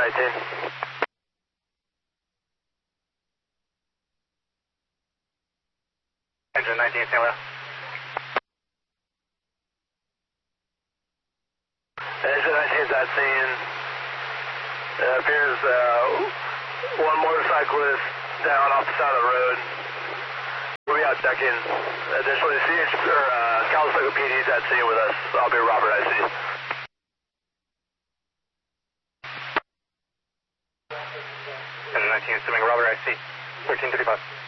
19. Engine 19, stand by. Engine 19 is at scene. It appears one motorcyclist down off the side of the road. We'll be out checking. Additionally, Calistoga PD is at scene with us. I'll be Robert, I see. Engine 19 assuming Robert, I see. 1335.